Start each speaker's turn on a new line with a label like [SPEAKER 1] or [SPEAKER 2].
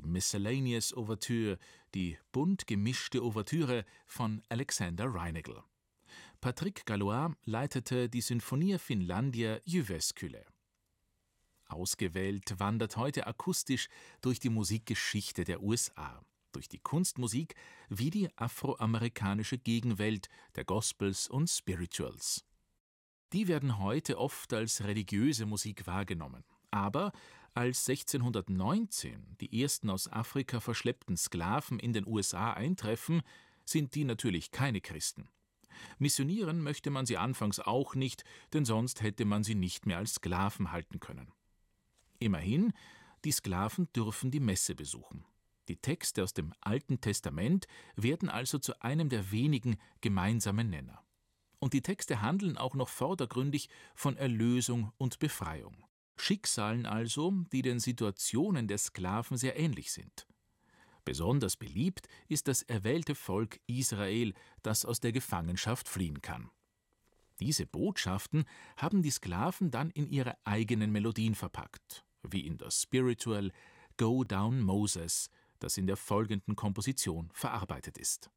[SPEAKER 1] Miscellaneous Overture, die bunt gemischte Ouvertüre von Alexander Reinagel. Patrick Gallois leitete die Sinfonia Finlandia Jyväskylä. Ausgewählt wandert heute akustisch durch die Musikgeschichte der USA, durch die Kunstmusik wie die afroamerikanische Gegenwelt der Gospels und Spirituals. Die werden heute oft als religiöse Musik wahrgenommen. Aber als 1619 die ersten aus Afrika verschleppten Sklaven in den USA eintreffen, sind die natürlich keine Christen. Missionieren möchte man sie anfangs auch nicht, denn sonst hätte man sie nicht mehr als Sklaven halten können. Immerhin, die Sklaven dürfen die Messe besuchen. Die Texte aus dem Alten Testament werden also zu einem der wenigen gemeinsamen Nenner. Und die Texte handeln auch noch vordergründig von Erlösung und Befreiung. Schicksalen also, die den Situationen der Sklaven sehr ähnlich sind. Besonders beliebt ist das erwählte Volk Israel, das aus der Gefangenschaft fliehen kann. Diese Botschaften haben die Sklaven dann in ihre eigenen Melodien verpackt, wie in das Spiritual Go Down Moses, das in der folgenden Komposition verarbeitet ist.